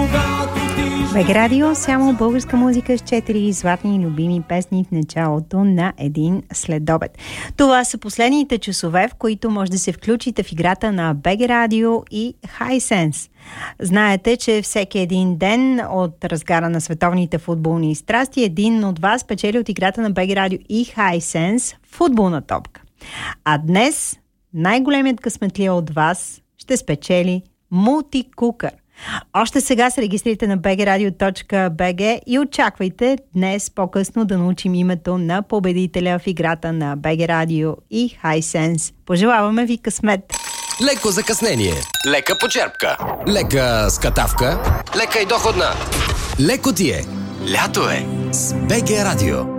БГ Радио, само българска музика с 4 златни любими песни в началото на един следобед. Това са последните часове, в които може да се включите в играта на БГ Радио и Hisense. Знаете, че всеки един ден от разгара на световните футболни страсти един от вас печели от играта на БГ Радио и Hisense футболна топка. А днес най-големият късметлия от вас ще спечели мултикукър. Още сега се регистрирайте на bgradio.bg и очаквайте днес по-късно да научим името на победителя в играта на БГ Радио и Hisense. Пожелаваме ви късмет! Леко закъснение, лека почерпка, лека скатавка, лека и доходна. Леко ти е. Лято е с БГ Радио.